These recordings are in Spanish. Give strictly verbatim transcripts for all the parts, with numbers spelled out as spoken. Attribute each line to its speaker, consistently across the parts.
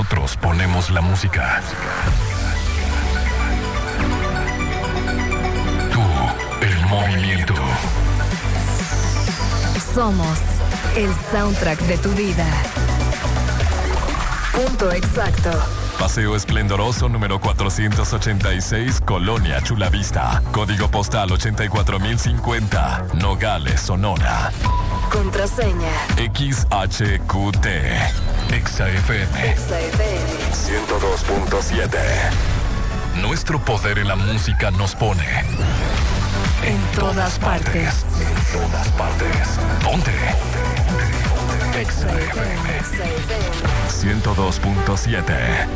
Speaker 1: Nosotros ponemos la música. Tú, el movimiento.
Speaker 2: Somos el soundtrack de tu vida. Punto exacto.
Speaker 1: Paseo Esplendoroso número cuatrocientos ochenta y seis, Colonia Chulavista. Código postal ochenta y cuatro mil cincuenta, Nogales, Sonora.
Speaker 2: Contraseña
Speaker 1: X H Q T. Exa F M.
Speaker 2: Exa F M
Speaker 1: ciento dos punto siete. Nuestro poder en la música nos pone
Speaker 2: en todas partes.
Speaker 1: En todas partes. Ponte. Exa F M ciento dos punto siete.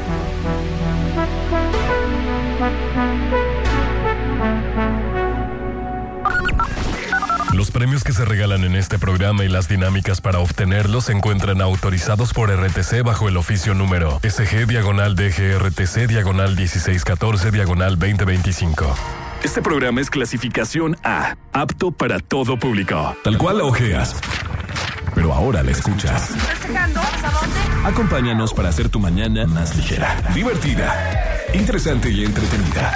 Speaker 1: Los premios que se regalan en este programa y las dinámicas para obtenerlos se encuentran autorizados por R T C bajo el oficio número S G diagonal D G R T C diagonal dieciséis catorce diagonal veinte veinticinco. Este programa es clasificación A, apto para todo público. Tal cual la ojeas, pero ahora la escuchas. Acompáñanos para hacer tu mañana más ligera, divertida, interesante y entretenida.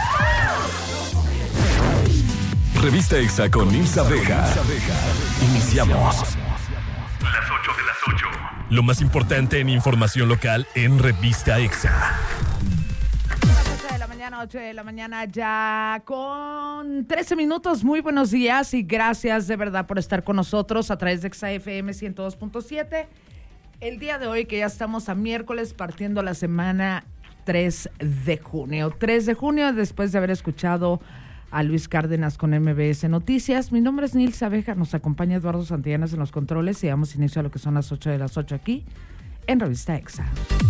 Speaker 1: Revista Exa con Nilsa Vega. Iniciamos. Las ocho de las ocho. Lo más importante en información local en Revista Exa.
Speaker 3: ocho de la mañana, ocho de la mañana ya con trece minutos. Muy buenos días y gracias de verdad por estar con nosotros a través de Exa F M ciento dos punto siete. El día de hoy que ya estamos a miércoles partiendo la semana tres de junio. tres de junio después de haber escuchado a Luis Cárdenas con M B S Noticias. Mi nombre es Nilsa Abeja, nos acompaña Eduardo Santillanes en los controles y damos inicio a lo que son las ocho de las ocho aquí en Revista Exa.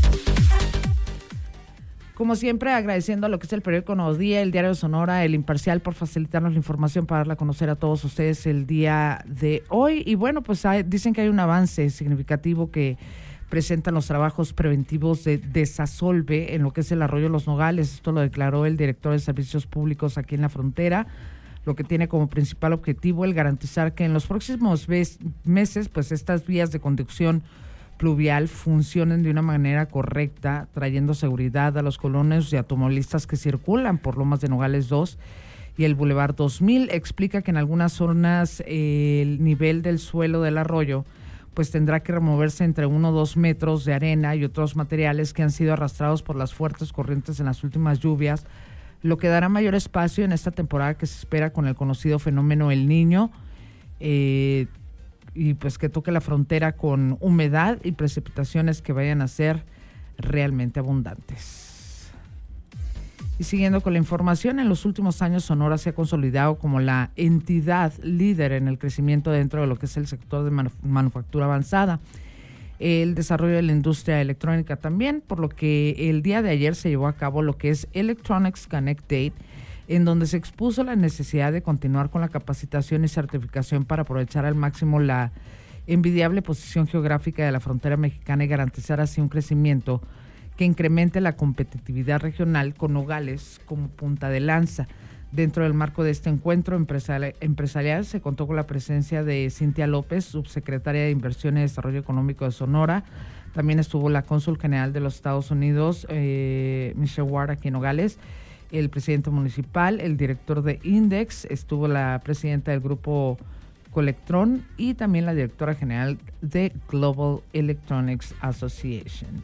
Speaker 3: Como siempre, agradeciendo a lo que es el periódico Nuevo Día, el Diario de Sonora, El Imparcial, por facilitarnos la información para darla a conocer a todos ustedes el día de hoy. Y bueno, pues hay, dicen que hay un avance significativo que presentan los trabajos preventivos de desasolve en lo que es el arroyo Los Nogales. Esto lo declaró el director de Servicios Públicos aquí en la frontera, lo que tiene como principal objetivo el garantizar que en los próximos mes, meses pues estas vías de conducción pluvial funcionen de una manera correcta, trayendo seguridad a los colonos y automovilistas que circulan por Lomas de Nogales dos y el Boulevard dos mil. Explica que en algunas zonas eh, el nivel del suelo del arroyo pues tendrá que removerse entre uno o dos metros de arena y otros materiales que han sido arrastrados por las fuertes corrientes en las últimas lluvias, lo que dará mayor espacio en esta temporada que se espera con el conocido fenómeno El Niño, eh, y pues que toque la frontera con humedad y precipitaciones que vayan a ser realmente abundantes. Y siguiendo con la información, en los últimos años Sonora se ha consolidado como la entidad líder en el crecimiento dentro de lo que es el sector de manuf- manufactura avanzada, el desarrollo de la industria electrónica también, por lo que el día de ayer se llevó a cabo lo que es Electronics Connect Day, en donde se expuso la necesidad de continuar con la capacitación y certificación para aprovechar al máximo la envidiable posición geográfica de la frontera mexicana y garantizar así un crecimiento que incremente la competitividad regional con Nogales como punta de lanza. Dentro del marco de este encuentro empresarial, empresarial se contó con la presencia de Cintia López, subsecretaria de Inversión y Desarrollo Económico de Sonora. También estuvo la cónsul general de los Estados Unidos, eh, Michelle Ward, aquí en Nogales, el presidente municipal, el director de Index, estuvo la presidenta del grupo Colectron y también la directora general de Global Electronics Association.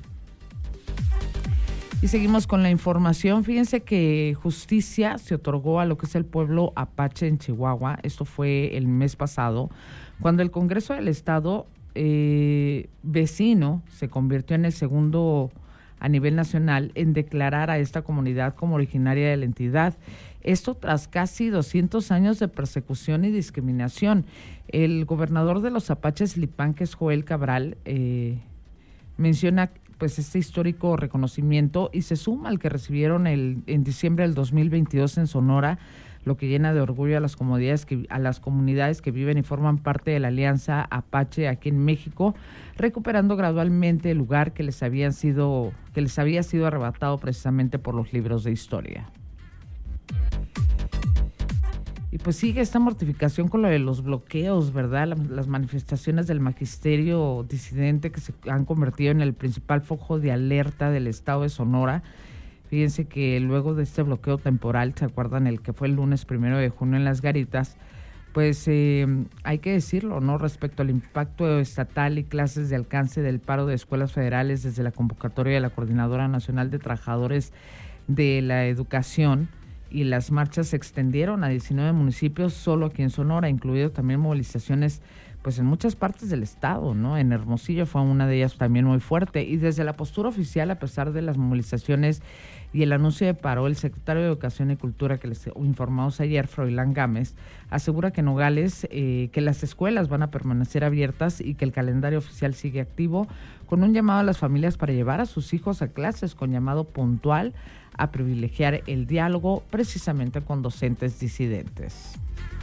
Speaker 3: Y seguimos con la información. Fíjense que justicia se otorgó a lo que es el pueblo apache en Chihuahua. Esto fue el mes pasado, cuando el Congreso del Estado eh, vecino se convirtió en el segundo a nivel nacional en declarar a esta comunidad como originaria de la entidad. Esto tras casi doscientos años de persecución y discriminación. El gobernador de los apaches Lipán, que es Joel Cabral, eh, menciona pues este histórico reconocimiento y se suma al que recibieron el, en diciembre del dos mil veintidós en Sonora, lo que llena de orgullo a las comunidades que, a las comunidades que viven y forman parte de la Alianza Apache aquí en México, recuperando gradualmente el lugar que les habían sido, que les había sido arrebatado precisamente por los libros de historia. Y pues sigue esta mortificación con lo de los bloqueos, ¿verdad? Las, las manifestaciones del magisterio disidente que se han convertido en el principal foco de alerta del estado de Sonora. Fíjense que luego de este bloqueo temporal, ¿se acuerdan? El que fue el lunes primero de junio en Las Garitas, pues eh, hay que decirlo, ¿no? Respecto al impacto estatal y clases de alcance del paro de escuelas federales desde la convocatoria de la Coordinadora Nacional de Trabajadores de la Educación, y las marchas se extendieron a diecinueve municipios solo aquí en Sonora, incluido también movilizaciones pues en muchas partes del estado, ¿no? En Hermosillo fue una de ellas también muy fuerte, y desde la postura oficial, a pesar de las movilizaciones y el anuncio de paro, el secretario de Educación y Cultura que les informamos ayer, Froilán Gámez, asegura que Nogales, eh, que las escuelas van a permanecer abiertas y que el calendario oficial sigue activo, con un llamado a las familias para llevar a sus hijos a clases, con llamado puntual a privilegiar el diálogo precisamente con docentes disidentes.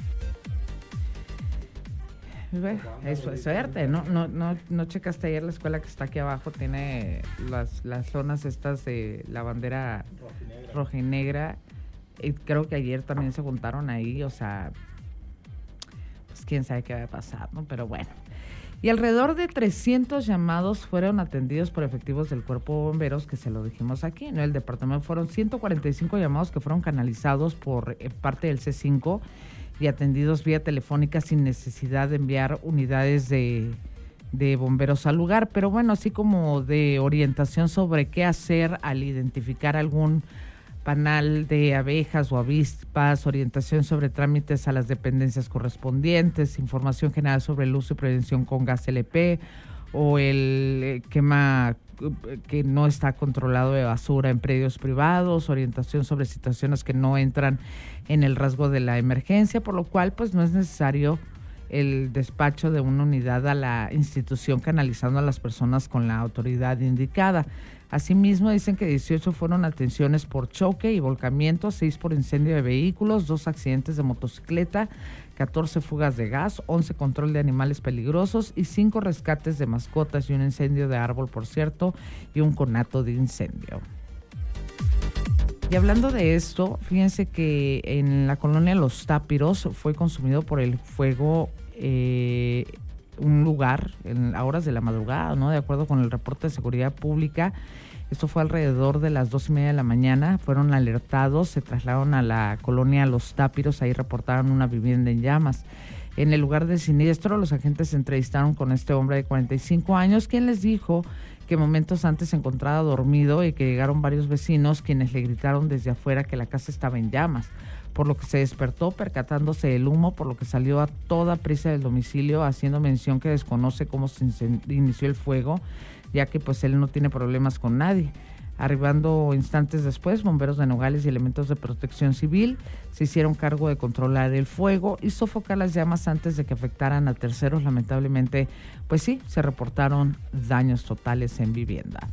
Speaker 3: Eso es suerte, ¿no? No, no, no checaste ayer la escuela que está aquí abajo, tiene las, las zonas estas de la bandera rojinegra. rojinegra y creo que ayer también se juntaron ahí, o sea, pues quién sabe qué va a pasar, ¿no? Pero bueno. Y alrededor de trescientos llamados fueron atendidos por efectivos del Cuerpo de Bomberos, que se lo dijimos aquí, ¿no? El departamento fueron ciento cuarenta y cinco llamados que fueron canalizados por eh, parte del C cinco y atendidos vía telefónica sin necesidad de enviar unidades de, de bomberos al lugar. Pero bueno, así como de orientación sobre qué hacer al identificar algún panal de abejas o avispas, orientación sobre trámites a las dependencias correspondientes, información general sobre el uso y prevención con gas L P o el quema que no está controlado de basura en predios privados, orientación sobre situaciones que no entran en el rasgo de la emergencia, por lo cual pues no es necesario el despacho de una unidad a la institución canalizando a las personas con la autoridad indicada. Asimismo, dicen que dieciocho fueron atenciones por choque y volcamiento, seis por incendio de vehículos, dos accidentes de motocicleta, catorce fugas de gas, once control de animales peligrosos y cinco rescates de mascotas y un incendio de árbol, por cierto, y un conato de incendio. Y hablando de esto, fíjense que en la colonia Los Tápiros fue consumido por el fuego eh, un lugar en horas de la madrugada, ¿no? De acuerdo con el reporte de seguridad pública, esto fue alrededor de las dos y media de la mañana, fueron alertados, se trasladaron a la colonia Los Tápiros, ahí reportaron una vivienda en llamas. En el lugar del siniestro, los agentes se entrevistaron con este hombre de cuarenta y cinco años, quien les dijo que momentos antes se encontraba dormido y que llegaron varios vecinos quienes le gritaron desde afuera que la casa estaba en llamas, por lo que se despertó percatándose del humo, por lo que salió a toda prisa del domicilio, haciendo mención que desconoce cómo se inició el fuego, ya que pues él no tiene problemas con nadie. Arribando instantes después, bomberos de Nogales y elementos de protección civil se hicieron cargo de controlar el fuego y sofocar las llamas antes de que afectaran a terceros. Lamentablemente, pues sí, se reportaron daños totales en vivienda.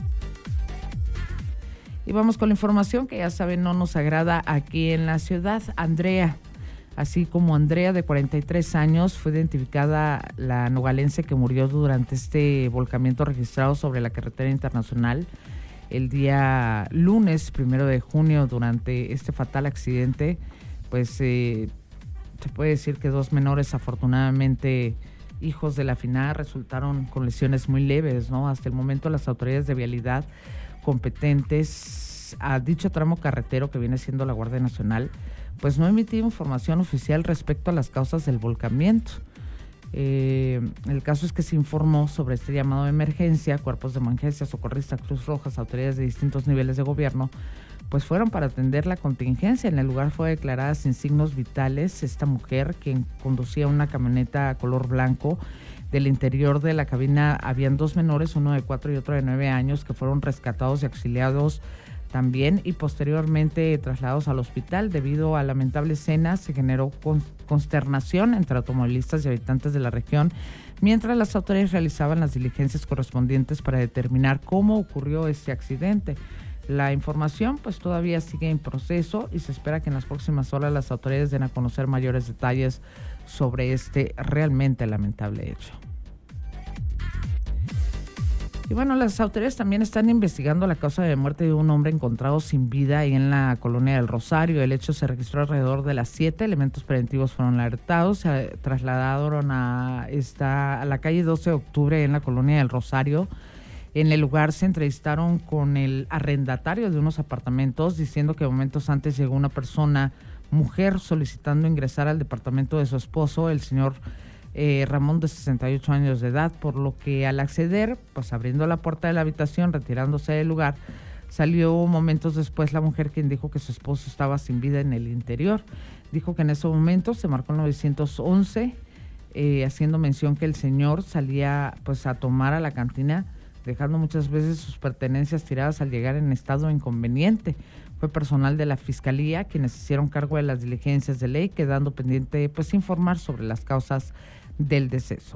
Speaker 3: Y vamos con la información que ya saben no nos agrada aquí en la ciudad. Andrea, así como Andrea de cuarenta y tres años, fue identificada la nogalense que murió durante este volcamiento registrado sobre la carretera internacional el día lunes primero de junio. Durante este fatal accidente, pues eh, se puede decir que dos menores, afortunadamente hijos de la finada, resultaron con lesiones muy leves, ¿no? Hasta el momento las autoridades de vialidad competentes a dicho tramo carretero, que viene siendo la Guardia Nacional, pues no ha emitido información oficial respecto a las causas del volcamiento. Eh, el caso es que se informó sobre este llamado de emergencia. Cuerpos de emergencia, socorristas, Cruz Rojas, autoridades de distintos niveles de gobierno, pues fueron para atender la contingencia. En el lugar fue declarada sin signos vitales esta mujer, quien conducía una camioneta color blanco. Del interior de la cabina habían dos menores, uno de cuatro y otro de nueve años, que fueron rescatados y auxiliados también y posteriormente trasladados al hospital. Debido a la lamentable escena, se generó consternación entre automovilistas y habitantes de la región, mientras las autoridades realizaban las diligencias correspondientes para determinar cómo ocurrió este accidente. La información pues todavía sigue en proceso y se espera que en las próximas horas las autoridades den a conocer mayores detalles sobre este realmente lamentable hecho. Y bueno, las autoridades también están investigando la causa de muerte de un hombre encontrado sin vida ahí en la colonia del Rosario. El hecho se registró alrededor de las siete. Elementos preventivos fueron alertados. Se trasladaron a, esta, a la calle doce de octubre en la colonia del Rosario. En el lugar se entrevistaron con el arrendatario de unos apartamentos, diciendo que momentos antes llegó una persona, mujer, solicitando ingresar al departamento de su esposo, el señor Eh, Ramón, de sesenta y ocho años de edad, por lo que al acceder, pues abriendo la puerta de la habitación, retirándose del lugar, salió momentos después la mujer, quien dijo que su esposo estaba sin vida en el interior. Dijo que en ese momento se marcó el nueve once, eh, haciendo mención que el señor salía pues a tomar a la cantina, dejando muchas veces sus pertenencias tiradas al llegar en estado inconveniente. Fue personal de la Fiscalía quienes hicieron cargo de las diligencias de ley, quedando pendiente pues informar sobre las causas del deceso.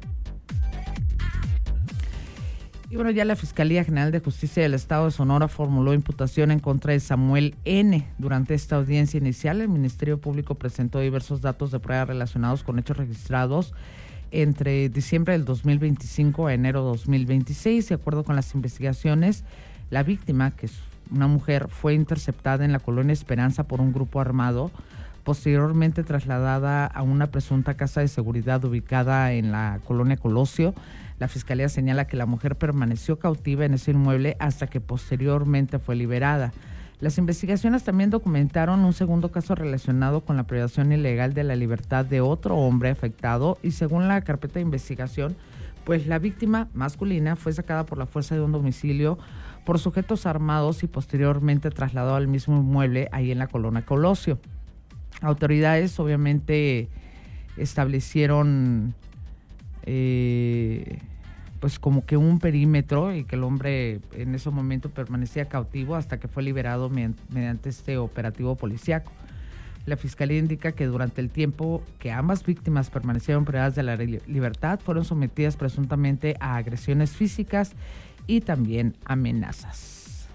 Speaker 3: Y bueno, ya la Fiscalía General de Justicia del Estado de Sonora formuló imputación en contra de Samuel N. Durante esta audiencia inicial, el Ministerio Público presentó diversos datos de prueba relacionados con hechos registrados entre diciembre del dos mil veinticinco a enero dos mil veintiséis. De acuerdo con las investigaciones, la víctima, que es una mujer, fue interceptada en la colonia Esperanza por un grupo armado, posteriormente trasladada a una presunta casa de seguridad ubicada en la colonia Colosio. La Fiscalía señala que la mujer permaneció cautiva en ese inmueble hasta que posteriormente fue liberada. Las investigaciones también documentaron un segundo caso relacionado con la privación ilegal de la libertad de otro hombre afectado, y según la carpeta de investigación, pues la víctima masculina fue sacada por la fuerza de un domicilio por sujetos armados y posteriormente trasladado al mismo inmueble ahí en la colonia Colosio. Autoridades obviamente establecieron eh, pues como que un perímetro, y que el hombre en ese momento permanecía cautivo hasta que fue liberado mediante este operativo policíaco. La Fiscalía indica que durante el tiempo que ambas víctimas permanecieron privadas de la libertad, fueron sometidas presuntamente a agresiones físicas y también amenazas.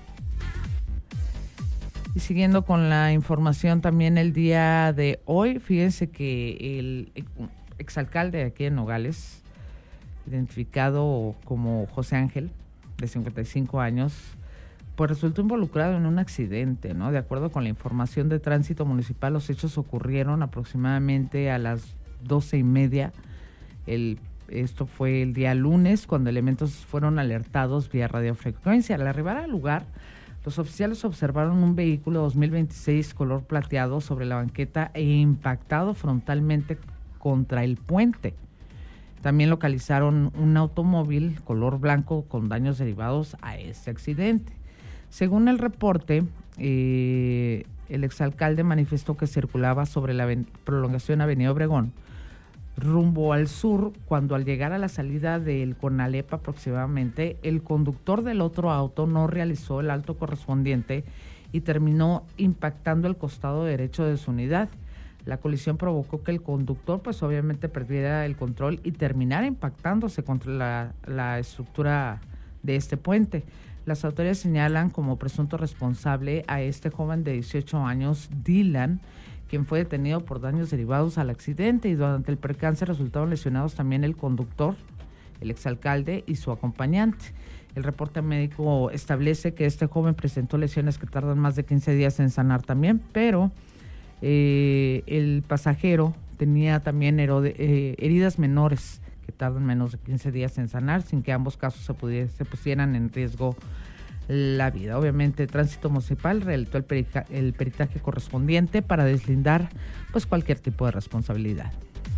Speaker 3: Y siguiendo con la información también el día de hoy, fíjense que el exalcalde de aquí en Nogales, identificado como José Ángel, de cincuenta y cinco años, pues resultó involucrado en un accidente, ¿no? De acuerdo con la información de Tránsito Municipal, los hechos ocurrieron aproximadamente a las doce y media. El, esto fue el día lunes, cuando elementos fueron alertados vía radiofrecuencia. Al arribar al lugar, los oficiales observaron un vehículo dos mil veintiséis color plateado sobre la banqueta e impactado frontalmente contra el puente. También localizaron un automóvil color blanco con daños derivados a este accidente. Según el reporte, eh, el exalcalde manifestó que circulaba sobre la ven- prolongación Avenida Obregón, rumbo al sur, cuando al llegar a la salida del Conalep aproximadamente, el conductor del otro auto no realizó el alto correspondiente y terminó impactando el costado derecho de su unidad. La colisión provocó que el conductor pues obviamente perdiera el control y terminara impactándose contra la, la estructura de este puente. Las autoridades señalan como presunto responsable a este joven de dieciocho años, Dylan, quien fue detenido por daños derivados al accidente, y durante el percance resultaron lesionados también el conductor, el exalcalde y su acompañante. El reporte médico establece que este joven presentó lesiones que tardan más de quince días en sanar también, pero eh, el pasajero tenía también herode, eh, heridas menores que tardan menos de quince días en sanar, sin que ambos casos se, pudiera, se pusieran en riesgo la vida. Obviamente, Tránsito Municipal realizó el, perica, el peritaje correspondiente para deslindar pues cualquier tipo de responsabilidad.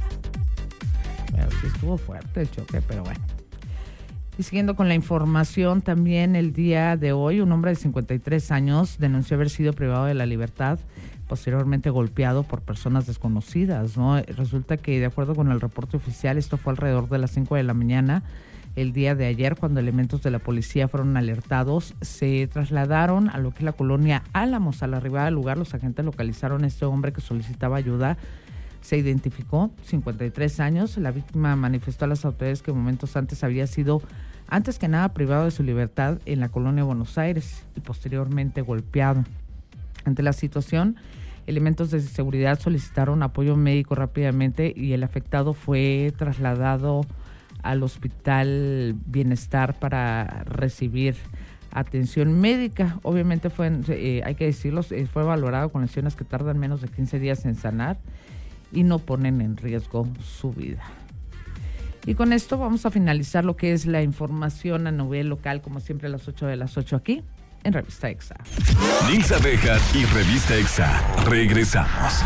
Speaker 3: Bueno, sí estuvo fuerte el choque, pero bueno. Y siguiendo con la información, también el día de hoy, un hombre de cincuenta y tres años denunció haber sido privado de la libertad, posteriormente golpeado por personas desconocidas, ¿no? Resulta que, de acuerdo con el reporte oficial, esto fue alrededor de las cinco de la mañana el día de ayer, cuando elementos de la policía fueron alertados. Se trasladaron a lo que es la colonia Álamos. Al arribar al lugar, los agentes localizaron a este hombre que solicitaba ayuda. Se identificó, cincuenta y tres años. La víctima manifestó a las autoridades que momentos antes había sido, antes que nada, privado de su libertad en la colonia Buenos Aires y posteriormente golpeado. Ante la situación, elementos de seguridad solicitaron apoyo médico rápidamente y el afectado fue trasladado al Hospital Bienestar para recibir atención médica. Obviamente fue, eh, hay que decirlo, eh, fue valorado con lesiones que tardan menos de quince días en sanar y no ponen en riesgo su vida. Y con esto vamos a finalizar lo que es la información a nivel local, como siempre a las ocho de las ocho aquí en Revista Exa.
Speaker 1: Nilsa Bejar y Revista Exa. Regresamos.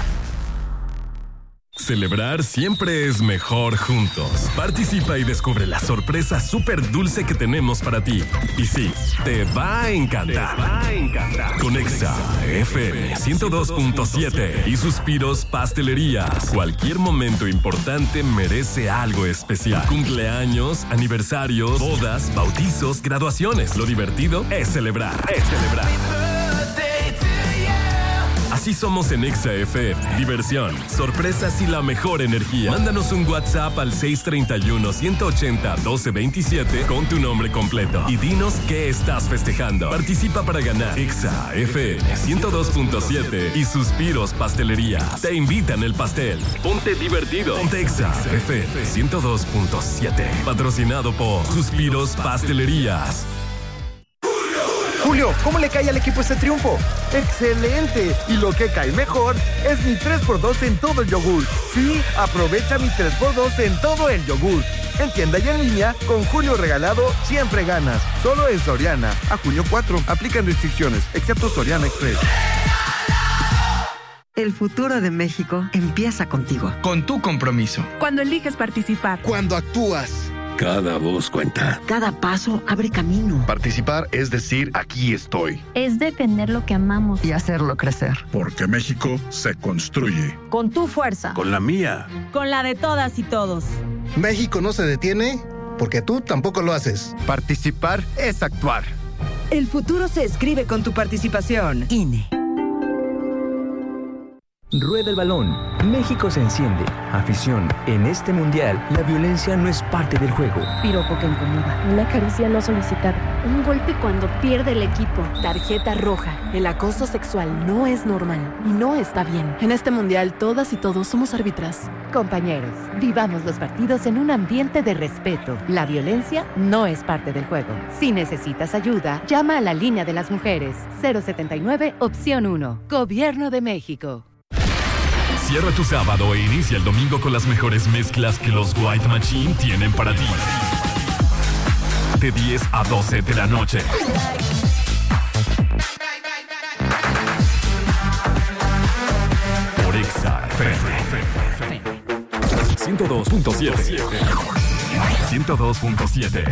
Speaker 1: Celebrar siempre es mejor juntos. Participa y descubre la sorpresa súper dulce que tenemos para ti. Y sí, te va a encantar. Te va a encantar. Con Exa F M ciento dos punto siete y Suspiros Pastelerías. Cualquier momento importante merece algo especial. Cumpleaños, aniversarios, bodas, bautizos, graduaciones. Lo divertido es celebrar. Es celebrar. Así somos en Exa F M. Diversión, sorpresas y la mejor energía. Mándanos un WhatsApp al seis tres uno, uno ocho cero, uno dos dos siete con tu nombre completo y dinos qué estás festejando. Participa para ganar Exa F M ciento dos punto siete y Suspiros Pastelerías. Te invitan el pastel. Ponte divertido. Ponte Exa F M ciento dos punto siete. Patrocinado por Suspiros Pastelerías.
Speaker 4: Julio, ¿cómo le cae al equipo este triunfo? ¡Excelente! Y lo que cae mejor es mi tres por dos en todo el yogur. Sí, aprovecha mi tres por dos en todo el yogur. En tienda y en línea, con Julio regalado, siempre ganas. Solo en Soriana. A junio cuatro. Aplican restricciones, excepto Soriana Express.
Speaker 5: El futuro de México empieza contigo.
Speaker 6: Con tu compromiso.
Speaker 7: Cuando eliges participar.
Speaker 8: Cuando actúas.
Speaker 9: Cada voz cuenta.
Speaker 5: Cada paso abre camino.
Speaker 8: Participar es decir, aquí estoy.
Speaker 10: Es defender lo que amamos.
Speaker 5: Y hacerlo crecer.
Speaker 8: Porque México se construye.
Speaker 10: Con tu fuerza.
Speaker 9: Con la mía.
Speaker 7: Con la de todas y todos.
Speaker 11: México no se detiene porque tú tampoco lo haces.
Speaker 4: Participar es actuar.
Speaker 12: El futuro se escribe con tu participación.
Speaker 5: I N E.
Speaker 13: Rueda el balón. México se enciende. Afición. En este mundial, la violencia no es parte del juego.
Speaker 10: Piropo que incomoda. Una caricia no solicitada. Un golpe cuando pierde el equipo.
Speaker 14: Tarjeta roja. El acoso sexual no es normal y no está bien. En este mundial, todas y todos somos árbitras.
Speaker 15: Compañeros, vivamos los partidos en un ambiente de respeto. La violencia no es parte del juego. Si necesitas ayuda, llama a la línea de las mujeres. cero setenta y nueve, opción uno. Gobierno de México.
Speaker 1: Cierra tu sábado e inicia el domingo con las mejores mezclas que los White Machine tienen para ti. De diez a doce de la noche. Por Exa F M ciento dos punto siete. ciento dos punto siete.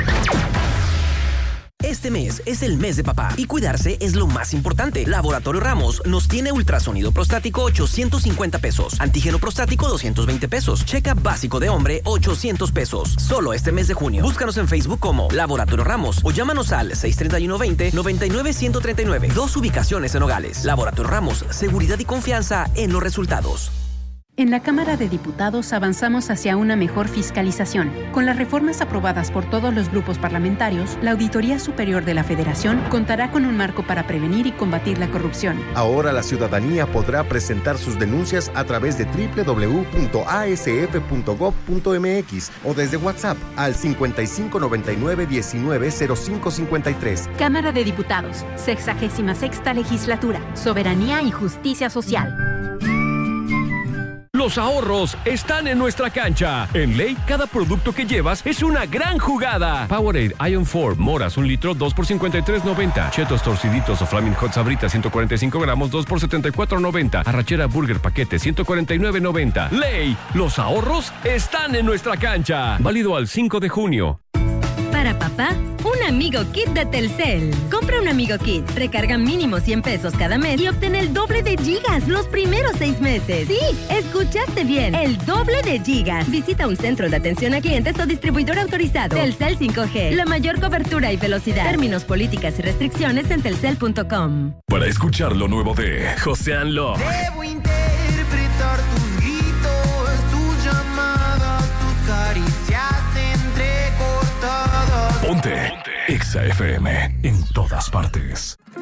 Speaker 16: Este mes es el mes de papá y cuidarse es lo más importante. Laboratorio Ramos nos tiene ultrasonido prostático ochocientos cincuenta pesos, antígeno prostático doscientos veinte pesos, check-up básico de hombre ochocientos pesos. Solo este mes de junio. Búscanos en Facebook como Laboratorio Ramos o llámanos al seis tres uno, veinte, noventa y nueve, ciento treinta y nueve. Dos ubicaciones en Nogales. Laboratorio Ramos, seguridad y confianza en los resultados.
Speaker 17: En la Cámara de Diputados avanzamos hacia una mejor fiscalización. Con las reformas aprobadas por todos los grupos parlamentarios, la Auditoría Superior de la Federación contará con un marco para prevenir y combatir la corrupción.
Speaker 18: Ahora la ciudadanía podrá presentar sus denuncias a través de doble u doble u doble u punto a s f punto gob punto m x o desde WhatsApp al cincuenta y cinco noventa y nueve diecinueve cero cinco cincuenta y tres.
Speaker 17: Cámara de Diputados, sexagésima sexta legislatura, soberanía y justicia social.
Speaker 19: Los ahorros están en nuestra cancha. En Ley, cada producto que llevas es una gran jugada. Powerade Ion cuatro, moras, un litro, dos por cincuenta y tres noventa. Chetos torciditos o Flaming Hot Sabritas, ciento cuarenta y cinco gramos, dos por setenta y cuatro noventa. Arrachera Burger Paquete, ciento cuarenta y nueve noventa. Ley, los ahorros están en nuestra cancha. Válido al cinco de junio.
Speaker 20: Para papá, un Amigo Kit de Telcel. Compra un Amigo Kit, recarga mínimo cien pesos cada mes y obtén el doble de gigas los primeros seis meses. Sí, escuchaste bien, el doble de gigas. Visita un centro de atención a clientes o distribuidor autorizado. Telcel cinco G, la mayor cobertura y velocidad. Términos, políticas y restricciones en telcel punto com.
Speaker 1: Para escuchar lo nuevo de José Anlo.
Speaker 21: Debo interpretar tus gritos, tus llamadas, tus caricias entrecortadas.
Speaker 1: Ponte Exa F M en todas partes.